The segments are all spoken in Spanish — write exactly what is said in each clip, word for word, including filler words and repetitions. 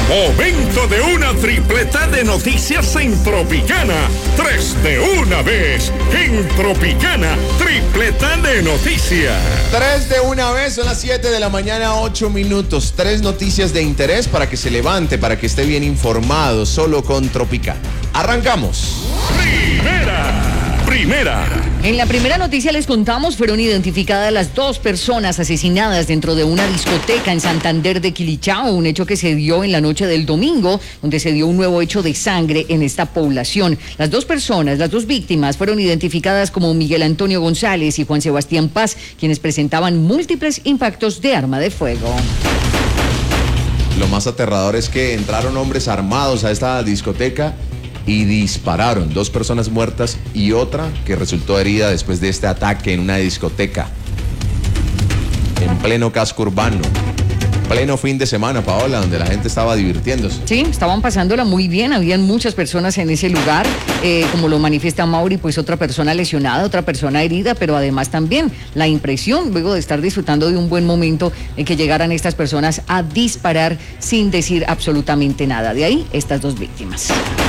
Momento de una tripleta de noticias en Tropicana. Tres de una vez en Tropicana. Tripleta de noticias. Tres de una vez, son las siete de la mañana, ocho minutos. Tres noticias de interés para que se levante, para que esté bien informado, solo con Tropicana. Arrancamos. Primera. Primera. En la primera noticia les contamos, fueron identificadas las dos personas asesinadas dentro de una discoteca en Santander de Quilichao, un hecho que se dio en la noche del domingo, donde se dio un nuevo hecho de sangre en esta población. Las dos personas, las dos víctimas, fueron identificadas como Miguel Antonio González y Juan Sebastián Paz, quienes presentaban múltiples impactos de arma de fuego. Lo más aterrador es que entraron hombres armados a esta discoteca y dispararon. Dos personas muertas y otra que resultó herida después de este ataque en una discoteca en pleno casco urbano, pleno fin de semana, Paola, donde la gente estaba divirtiéndose. Sí, estaban pasándola muy bien, habían muchas personas en ese lugar, eh, como lo manifiesta Mauri, pues otra persona lesionada, otra persona herida, pero además también la impresión, luego de estar disfrutando de un buen momento, en que llegaran estas personas a disparar sin decir absolutamente nada. De ahí, estas dos víctimas.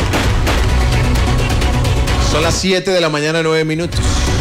Son las siete de la mañana, nueve minutos.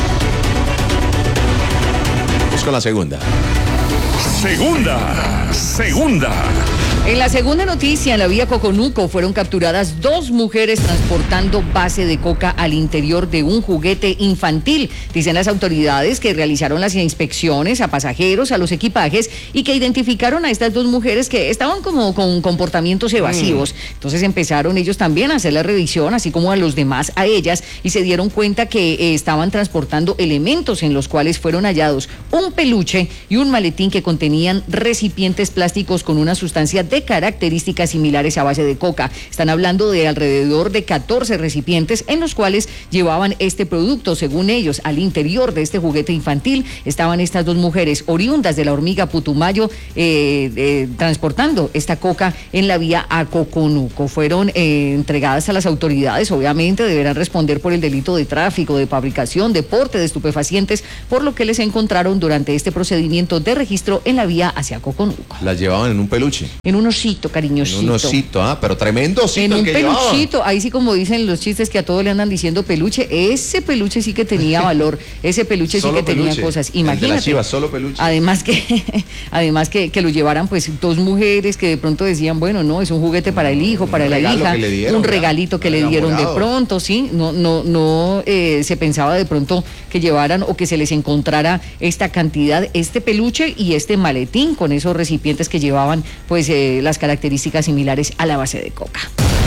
Vamos con la segunda. Segunda. Segunda. En la segunda noticia, en la vía Coconuco, fueron capturadas dos mujeres transportando base de coca al interior de un juguete infantil. Dicen las autoridades que realizaron las inspecciones a pasajeros, a los equipajes, y que identificaron a estas dos mujeres que estaban como con comportamientos evasivos. Mm. Entonces empezaron ellos también a hacer la revisión, así como a los demás, a ellas, y se dieron cuenta que eh, estaban transportando elementos en los cuales fueron hallados un peluche y un maletín que contenían recipientes plásticos con una sustancia de características similares a base de coca. Están hablando de alrededor de catorce recipientes en los cuales llevaban este producto. Según ellos, al interior de este juguete infantil estaban estas dos mujeres oriundas de la Hormiga Putumayo eh, eh, transportando esta coca en la vía a Coconuco. Fueron eh, entregadas a las autoridades, obviamente deberán responder por el delito de tráfico, de fabricación, de porte de estupefacientes, por lo que les encontraron durante este procedimiento de registro en la vía hacia Coconuco. Las llevaban en un peluche. En un osito, cariñosito. En un osito, ah, pero tremendo osito. En un que peluchito, llevaba. Ahí sí, como dicen los chistes que a todos le andan diciendo peluche, ese peluche sí que tenía valor, ese peluche Solo sí que peluche. tenía cosas, imagínate. El de la Chivas, solo peluche. Además que, además que, que lo llevaran pues dos mujeres que de pronto decían, bueno, no, es un juguete para el hijo, para un la hija, que le dieron, un regalito ya, que le dieron de pronto, sí, no, no, no eh, se pensaba de pronto que llevaran o que se les encontrara esta cantidad, este peluche y este maletín con esos recipientes que llevaban pues eh, las características similares a la base de coca.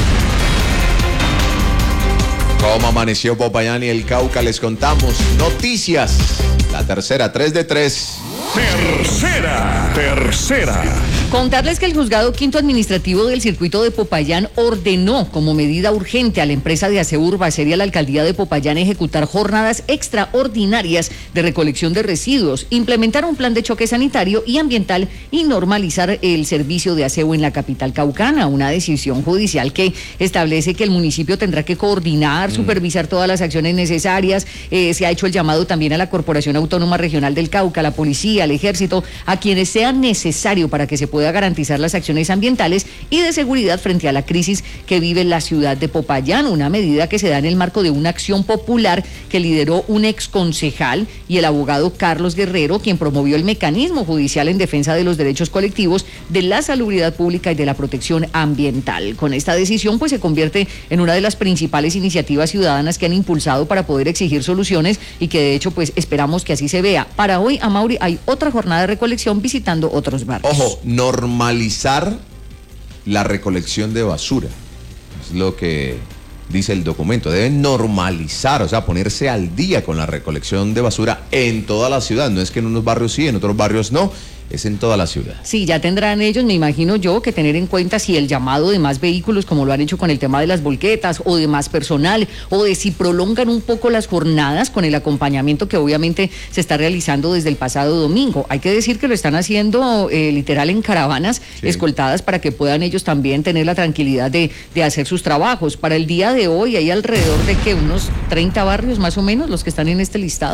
¿Cómo amaneció Popayán y el Cauca? Les contamos noticias. La tercera, tres de tres. Tercera. Tercera. Contarles que el juzgado quinto administrativo del circuito de Popayán ordenó como medida urgente a la empresa de aseo Urbacer y a la alcaldía de Popayán ejecutar jornadas extraordinarias de recolección de residuos, implementar un plan de choque sanitario y ambiental y normalizar el servicio de aseo en la capital caucana. Una decisión judicial que establece que el municipio tendrá que coordinar, mm. supervisar todas las acciones necesarias. Eh, se ha hecho el llamado también a la Corporación Autónoma Regional del Cauca, a la policía, al ejército, a quienes sea necesario para que se pueda garantizar las acciones ambientales y de seguridad frente a la crisis que vive la ciudad de Popayán, una medida que se da en el marco de una acción popular que lideró un exconcejal y el abogado Carlos Guerrero, quien promovió el mecanismo judicial en defensa de los derechos colectivos, de la salubridad pública y de la protección ambiental. Con esta decisión pues se convierte en una de las principales iniciativas ciudadanas que han impulsado para poder exigir soluciones y que de hecho pues esperamos que así se vea. Para hoy, Amaury, hay otra jornada de recolección visitando otros barrios. Ojo, normalizar la recolección de basura. Es lo que dice el documento. Deben normalizar, o sea, ponerse al día con la recolección de basura en toda la ciudad. No es que en unos barrios sí, en otros barrios no. Es en toda la ciudad. Sí, ya tendrán ellos, me imagino yo, que tener en cuenta si el llamado de más vehículos, como lo han hecho con el tema de las volquetas, o de más personal, o de si prolongan un poco las jornadas con el acompañamiento que obviamente se está realizando desde el pasado domingo. Hay que decir que lo están haciendo eh, literal en caravanas sí. escoltadas para que puedan ellos también tener la tranquilidad de, de hacer sus trabajos. Para el día de hoy hay alrededor de que unos treinta barrios más o menos los que están en este listado.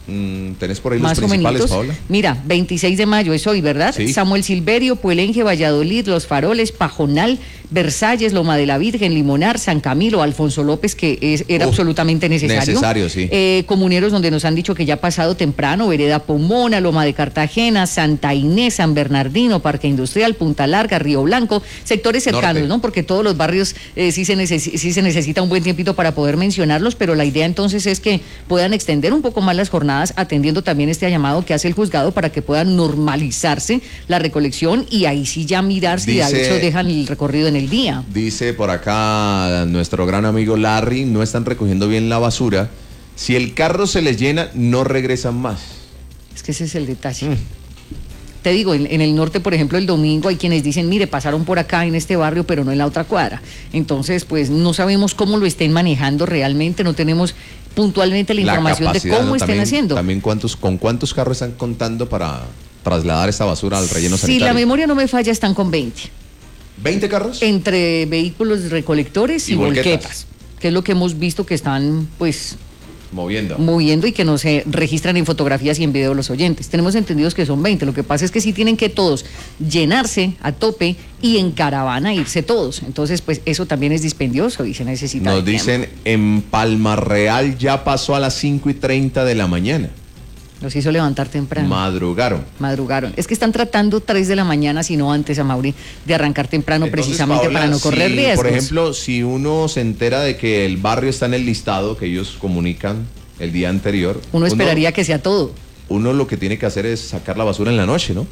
Mm, ¿Tenés por ahí Más los o principales, menos. Paola? Mira, veintiséis de mayo es hoy, ¿verdad? Sí. Samuel Silverio, Puelenje, Valladolid, Los Faroles, Pajonal, Versalles, Loma de la Virgen, Limonar, San Camilo, Alfonso López, que es, era Uf, absolutamente necesario. necesario, sí. Eh, comuneros donde nos han dicho que ya ha pasado temprano, Vereda Pomona, Loma de Cartagena, Santa Inés, San Bernardino, Parque Industrial, Punta Larga, Río Blanco, sectores cercanos, Norte. ¿no? Porque todos los barrios eh, sí, se necesi- sí se necesita un buen tiempito para poder mencionarlos, pero la idea entonces es que puedan extender un poco más las jornadas, atendiendo también este llamado que hace el juzgado para que puedan normalizarse la recolección y ahí sí ya mirar si Dice- de hecho dejan el recorrido en el día. Dice por acá nuestro gran amigo Larry, no están recogiendo bien la basura. Si el carro se les llena, no regresan más. Es que ese es el detalle. Mm. Te digo, en, en el norte, por ejemplo, el domingo hay quienes dicen, mire, pasaron por acá en este barrio, pero no en la otra cuadra. Entonces, pues no sabemos cómo lo estén manejando realmente, no tenemos puntualmente la información de cómo ¿no? estén también, haciendo. También cuántos, con cuántos carros están contando para trasladar esta basura al relleno Si sanitario. la memoria no me falla, están con veinte. ¿veinte carros? Entre vehículos recolectores y, Y volquetas. volquetas, que es lo que hemos visto que están, pues, Moviendo. moviendo y que no se registran en fotografías y en video los oyentes. Tenemos entendidos que son veinte, lo que pasa es que sí tienen que todos llenarse a tope y en caravana irse todos. Entonces, pues eso también es dispendioso y se necesita. Nos de dicen, tiempo. en Palma Real ya pasó a las cinco y treinta de la mañana. Los hizo levantar temprano. Madrugaron. Madrugaron. Es que están tratando tres de la mañana, si no antes, a Mauri, de arrancar temprano. Entonces, precisamente Paola, para no correr si, riesgos. Por ejemplo, si uno se entera de que el barrio está en el listado que ellos comunican el día anterior, Uno esperaría que sea todo. Uno lo que tiene que hacer es sacar la basura en la noche, ¿no?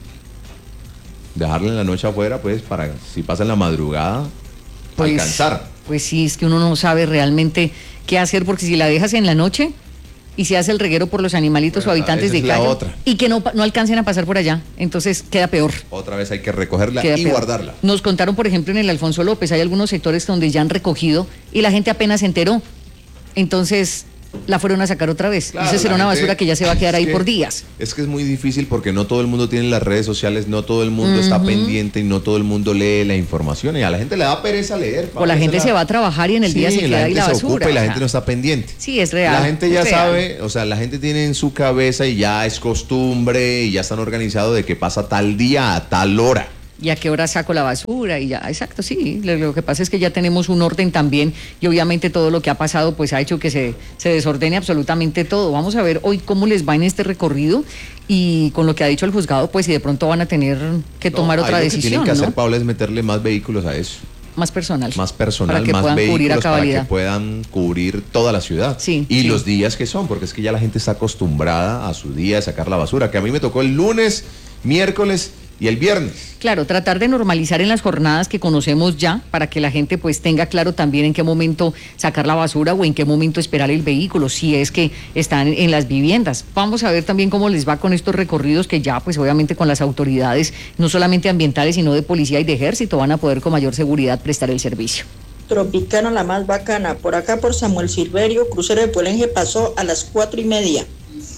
Dejarla en la noche afuera, pues, para si pasa en la madrugada, Pues, alcanzar. Pues sí, es que uno no sabe realmente qué hacer, porque si la dejas en la noche y se hace el reguero por los animalitos Bueno, o habitantes esa de es la calle otra. y que no, pa- no alcancen a pasar por allá, entonces queda peor. Otra vez hay que recogerla Queda y peor. guardarla. Nos contaron, por ejemplo, en el Alfonso López, hay algunos sectores donde ya han recogido y la gente apenas se enteró. Entonces la fueron a sacar otra vez. Claro, Esa será la una gente- basura que ya se va a quedar es ahí que- por días. Es que es muy difícil porque no todo el mundo tiene las redes sociales, no todo el mundo está pendiente y no todo el mundo lee la información y a la gente le da pereza leer. O la gente se va a trabajar y en el día se queda ahí la gente se basura. ocupa y la o sea. gente no está pendiente. Sí, es real. La gente ya es real. sabe, o sea, la gente tiene en su cabeza y ya es costumbre y ya están organizados de que pasa tal día a tal hora. ¿Y a qué hora saco la basura? Y ya, exacto, sí. Lo, lo que pasa es que ya tenemos un orden también y obviamente todo lo que ha pasado pues ha hecho que se, se desordene absolutamente todo. Vamos a ver hoy cómo les va en este recorrido y con lo que ha dicho el juzgado, pues si de pronto van a tener que No, tomar ahí otra lo decisión, que tienen que ¿no? hacer, Paula, es meterle más vehículos a eso. Más personal. Más personal, para que más puedan cubrir a vehículos para cabalidad. que puedan cubrir toda la ciudad. Sí, y sí. los días que son, porque es que ya la gente está acostumbrada a su día de sacar la basura, que a mí me tocó el lunes, miércoles y el viernes. Claro, tratar de normalizar en las jornadas que conocemos ya, para que la gente pues tenga claro también en qué momento sacar la basura o en qué momento esperar el vehículo, si es que están en las viviendas. Vamos a ver también cómo les va con estos recorridos que ya pues obviamente con las autoridades, no solamente ambientales, sino de policía y de ejército, van a poder con mayor seguridad prestar el servicio. Tropicana la más bacana. Por acá por Samuel Silverio, crucero de Puelenje pasó a las cuatro y media.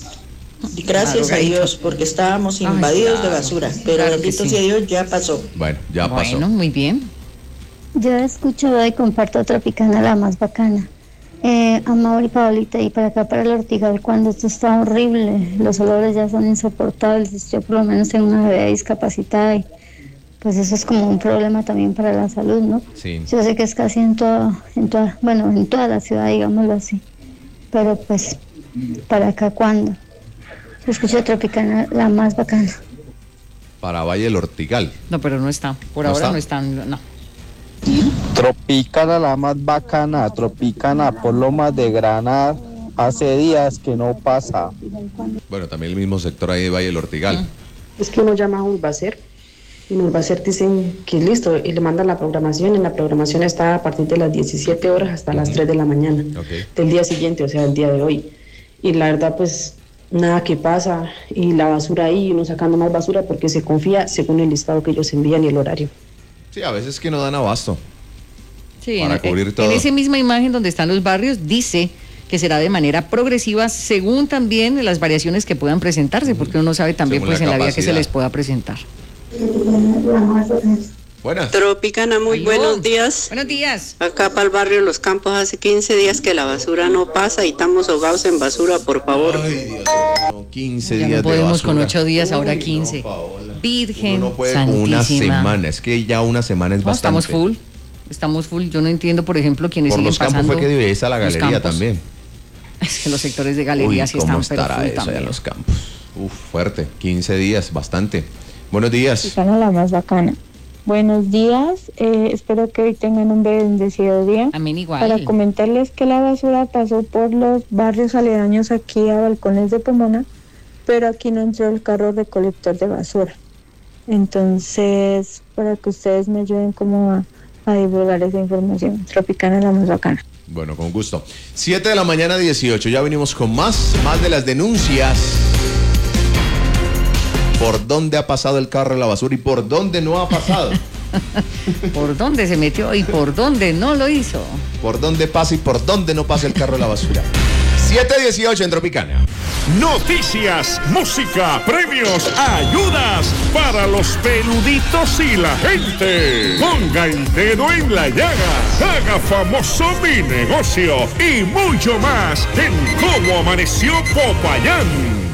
Y gracias a Dios, porque estábamos Ay, invadidos claro, de basura. Pero claro que bendito sí. sea Dios, ya pasó. Bueno, ya pasó. Bueno, muy bien. Yo escucho y comparto Tropicana la más bacana. Eh, a Mauri y Paolita y para acá para el Ortigal, cuando esto está horrible, los olores ya son insoportables. Yo por lo menos tengo una bebé discapacitada y pues eso es como un problema también para la salud, ¿no? Sí. Yo sé que es casi en toda, en toda, bueno, en toda la ciudad, digámoslo así. Pero pues, para acá cuando. Yo escucho Tropicana la más bacana. Para Valle del Ortigal. No, pero no está. Por ¿No ahora está? no están, no. Tropicana la más bacana, Tropicana por Lomas de Granada, hace días que no pasa. Bueno, también el mismo sector ahí de Valle del Ortigal. Es que uno llama a Urbacer y en Urbacer dicen que listo y le mandan la programación y la programación está a partir de las diecisiete horas hasta las tres de la mañana Ok. del día siguiente, o sea, el día de hoy. Y la verdad pues nada que pasa y la basura ahí, uno sacando más basura porque se confía según el listado que ellos envían y el horario. Sí, a veces que no dan abasto. Sí, Para en, cubrir en- todo. en esa misma imagen donde están los barrios dice que será de manera progresiva según también las variaciones que puedan presentarse, porque uno no sabe también Según pues la en la vía que se capacidad. les pueda presentar. Buenas. Tropicana, muy Aló. buenos días. Buenos días. Acá para el barrio Los Campos hace quince días que la basura no pasa y estamos ahogados en basura, por favor. Ay, Dios mío. quince Ya días no podemos de basura. con ocho días, ahora Uy, quince. No, Paola. Virgen Uno no puede con santísima. una semana, es que ya una semana es No, bastante. estamos full. Estamos full. Yo no entiendo, por ejemplo, quiénes Por siguen los campos pasando fue que dio esa la los galería campos. también. Es que los sectores de galería Uy, sí ¿cómo están pero estará full eso allá también. en los campos? Uf, fuerte, quince días, bastante. Buenos días. Tropicana la más bacana. Buenos días, eh, espero que hoy tengan un bendecido día. Amén igual. Para comentarles que la basura pasó por los barrios aledaños aquí a Balcones de Pomona, pero aquí no entró el carro recolector de basura. Entonces, para que ustedes me ayuden como a, a divulgar esa información. Tropicana la más bacana. Bueno, con gusto. siete de la mañana, dieciocho. Ya venimos con más, más de las denuncias. ¿Por dónde ha pasado el carro de la basura y por dónde no ha pasado? ¿Por dónde se metió y por dónde no lo hizo? ¿Por dónde pasa y por dónde no pasa el carro de la basura? siete dieciocho en Tropicana. Noticias, música, premios, ayudas para los peluditos y la gente. Ponga el dedo en la llaga, haga famoso mi negocio y mucho más en Cómo Amaneció Popayán.